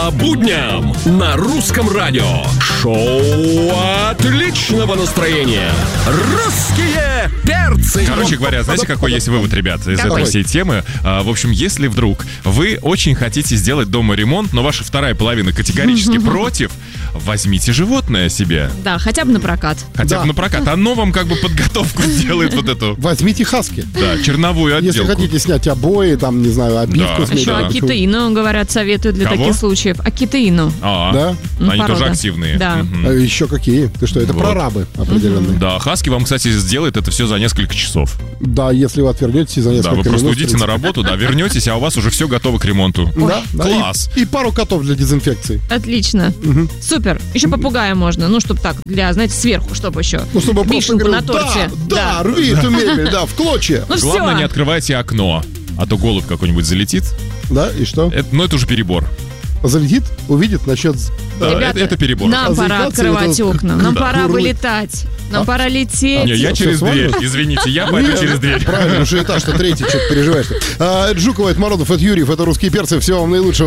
По будням на Русском радио. Шоу отличного настроения. Русские перцы. Короче говоря, знаете, какой есть вывод, ребят, из этой всей темы? В общем, если вдруг вы очень хотите сделать дома ремонт, но ваша вторая половина категорически против, возьмите животное себе. Да, хотя бы на прокат. Хотя бы на прокат. Оно вам как бы подготовку сделает вот эту. Возьмите хаски. Да, черновую отделку. Если хотите снять обои, там, не знаю, обивку. Да. Еще акитеину, говорят, советуют для таких случаев. Акитеину. Да? Они тоже активные. Да. Еще какие? Ты что, это прорабы определенные. Да, хаски вам, кстати, сделает это все за несколько часов. Да, если вы отвернетесь за несколько минут. Да, вы просто уйдите на работу, да, вернетесь, а у вас уже все готово к ремонту. Да, класс. И пару котов для дезинфекции. Отлично. Супер. Еще попугая можно. Ну, чтобы так, для, знаете, сверху, чтобы еще. Ну, чтобы просто вишенку на говорил, торте. да, рви эту мебель, да, в клочья. Ну, Главное, все. не открывайте окно, а то голубь какой-нибудь залетит. Да, и что? Но это уже перебор. Залетит, увидит, начнет... Да, Ребята, это перебор. нам пора открывать окна. Нам пора курлык. вылетать. Нам пора лететь. Не, я Всё, через с вами? дверь. Извините, я пойду через дверь. Правильно, уже этаж-то третий, что-то переживаешь. Это Жукова, это Морозов, это Юрьев, это «Русские перцы». Всего вам наилучшего.